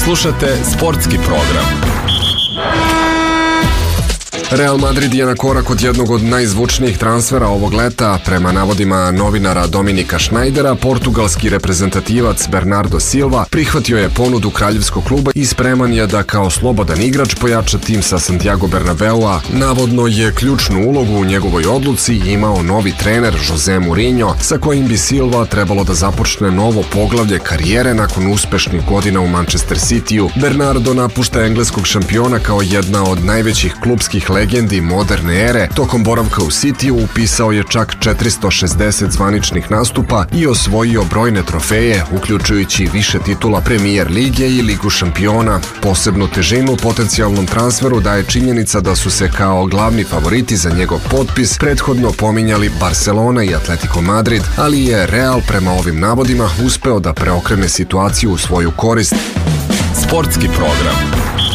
Slušate sportski program. Real Madrid je na korak od jednog od najzvučnijih transfera ovog leta. Prema navodima novinara Dominika Schneidera, portugalski reprezentativac Bernardo Silva prihvatio je ponudu kraljevskog kluba i spreman je da kao slobodan igrač pojača tim sa Santiago Bernabeua. Navodno je ključnu ulogu u njegovoj odluci imao novi trener Jose Mourinho, sa kojim bi Silva trebalo da započne novo poglavlje karijere nakon uspešnih godina u Manchester Cityu. Bernardo napušta engleskog šampiona kao jedna od najvećih klubskih legendi moderne ere. Tokom boravka u Cityu upisao je čak 460 zvaničnih nastupa i osvojio brojne trofeje, uključujući više titula Premier lige i Ligu šampiona. Posebnu težinu potencijalnom transferu daje činjenica da su se kao glavni favoriti za njegov potpis prethodno pominjali Barcelona i Atletico Madrid, ali je Real prema ovim navodima uspeo da preokrene situaciju u svoju korist. Sportski program.